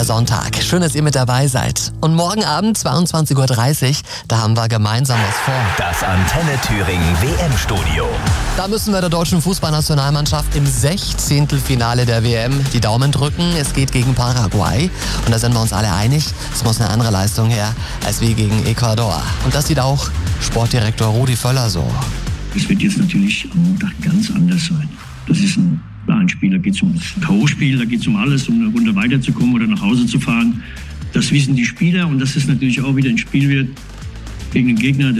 Sonntag. Schön, dass ihr mit dabei seid. Und morgen Abend 22:30 Uhr, da haben wir gemeinsam was vor. Das Antenne Thüringen WM-Studio. Da müssen wir der deutschen Fußballnationalmannschaft im 16. Finale der WM die Daumen drücken. Es geht gegen Paraguay. Und da sind wir uns alle einig, es muss eine andere Leistung her als wie gegen Ecuador. Und das sieht auch Sportdirektor Rudi Völler so. Es wird jetzt natürlich am Montag ganz anders sein. Das ist ein Spiel, da geht es um das K.O.-Spiel, da geht es um alles, um eine Runde weiterzukommen oder nach Hause zu fahren. Das wissen die Spieler und dass es natürlich auch wieder ein Spiel wird gegen den Gegner,